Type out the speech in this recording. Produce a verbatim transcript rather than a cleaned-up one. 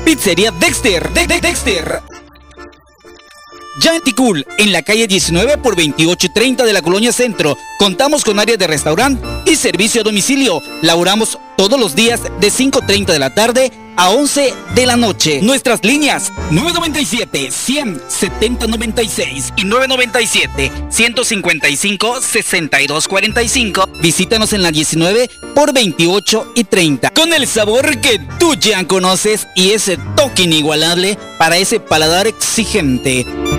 Pizzería Dexter, de, de Dexter. Ya en Ticul, en la calle diecinueve por veintiocho y treinta de la Colonia Centro, contamos con área de restaurante y servicio a domicilio. Laboramos todos los días de cinco treinta de la tarde a once de la noche. Nuestras líneas nueve nueve siete, cien, setenta noventa y seis y nueve nueve siete, ciento cincuenta y cinco, sesenta y dos cuarenta y cinco. Visítanos en la diecinueve por veintiocho y treinta. Con el sabor que tú ya conoces y ese toque inigualable para ese paladar exigente.